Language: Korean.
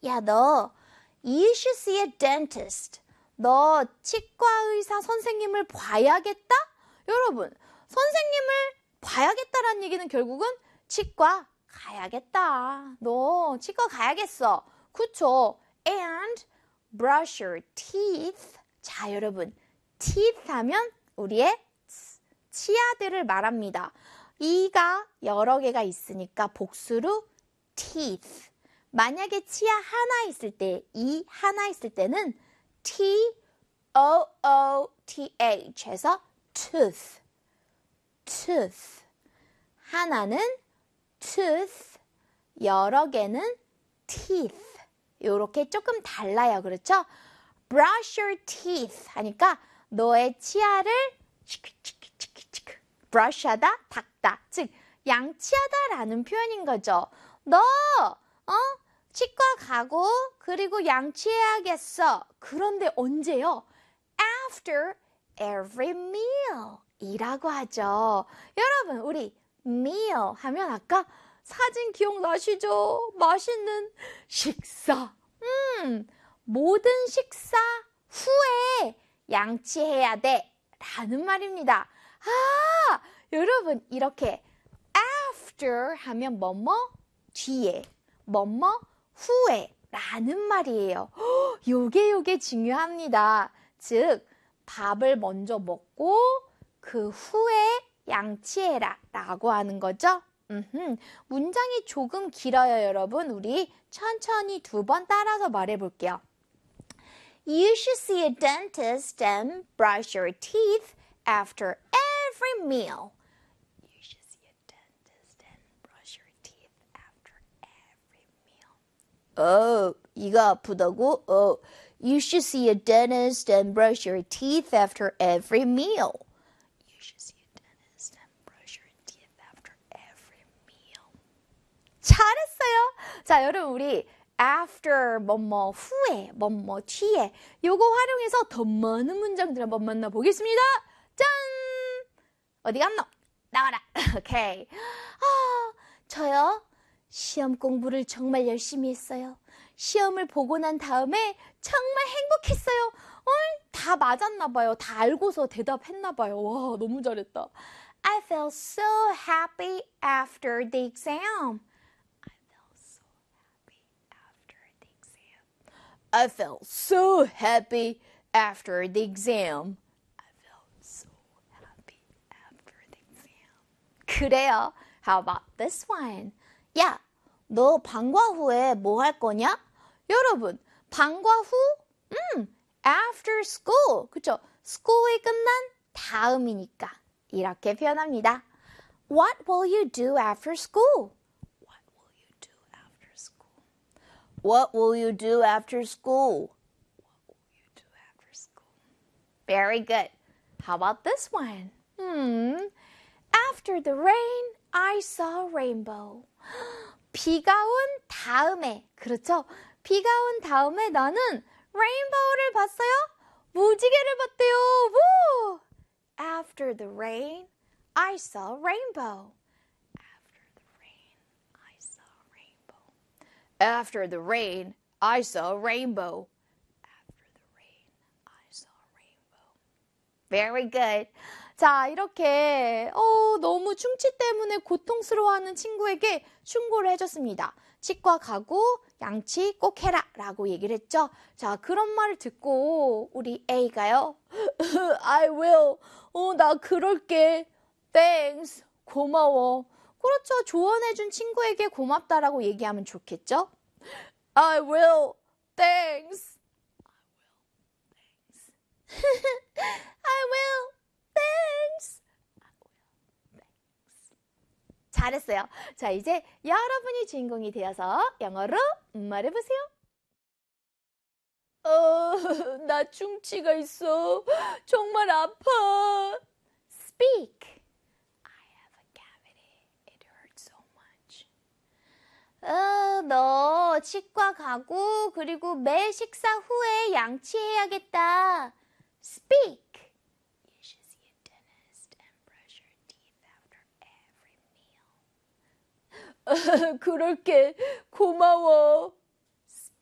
야, 너 You should see a dentist. 너 치과 의사 선생님을 봐야겠다? 여러분, 선생님을 봐야겠다라는 얘기는 결국은 치과 가야겠다. 너 치과 가야겠어. 그쵸? And brush your teeth. 자, 여러분, teeth 하면 우리의 치아들을 말합니다. 이가 여러 개가 있으니까 복수로 teeth. 만약에 치아 하나 있을 때, 이 하나 있을 때는 T-O-O-T-H 해서 tooth. tooth. 하나는 tooth, 여러 개는 teeth. 이렇게 조금 달라요. 그렇죠? brush your teeth 하니까 너의 치아를 brush하다, 닦다. 즉, 양치하다라는 표현인 거죠. 너 치과 가고 그리고 양치해야겠어. 그런데 언제요? After every meal 이라고 하죠. 여러분, 우리 meal 하면 아까 사진 기억나시죠? 맛있는 식사. 모든 식사 후에 양치해야 돼 라는 말입니다. 아, 여러분, 이렇게 after 하면 뭐뭐 뒤에, 뭐뭐 후에 라는 말이에요. 요게 중요합니다. 즉, 밥을 먼저 먹고 그 후에 양치해라 라고 하는 거죠. 문장이 조금 길어요, 여러분. 우리 천천히 2번 따라서 말해볼게요. You should see a dentist and brush your teeth after every meal. You should see a dentist and brush your teeth after every meal. 이가 아프다고? You should see a dentist and brush your teeth after every meal. You should see a dentist and brush your teeth after every meal. 잘했어요. 자, 여러분, 우리 after 뭐뭐 후에 뭐뭐 뒤에 요거 활용해서 더 많은 문장들 한번 만나보겠습니다. 짠! 어디 갔노? 나와라. 오케이. 저요? 시험 공부를 정말 열심히 했어요. 시험을 보고 난 다음에 정말 행복했어요. 다 맞았나 봐요. 다 알고서 대답했나 봐요. 와, 너무 잘했다. I felt so happy after the exam. I felt so happy after the exam. I felt so happy after the exam. 그래요. How about this one? 야, 너 방과 후에 뭐 할 거냐? 여러분, 방과 후? After school. 그쵸? school이 끝난 다음이니까 이렇게 표현합니다. What will you do after school? What will you do after school? What will you do after school? Very good. How about this one? After the rain, I saw a rainbow. 비가 온 다음에, 그렇죠? 비가 온 다음에 나는 레인보우를 봤어요? 무지개를 봤대요. 우! After the rain, I saw a rainbow. After the rain, I saw a rainbow. After the rain, I saw a rainbow. Very good. 자, 이렇게 너무 충치 때문에 고통스러워하는 친구에게 충고를 해줬습니다. 치과 가고 양치 꼭 해라 라고 얘기를 했죠. 자, 그런 말을 듣고 우리 A가요. I will. 나 그럴게. Thanks. 고마워. 그렇죠. 조언해준 친구에게 고맙다라고 얘기하면 좋겠죠? I will. Thanks. I will. Thanks. I will. Thanks. 잘했어요. 자, 이제 여러분이 주인공이 되어서 영어로 말해보세요. 나 충치가 있어. 정말 아파. Speak. 너 치과 가고 그리고 매 식사 후에 양치해야겠다. Speak. You should see a dentist and brush your teeth after every meal. 그럴게. 고마워.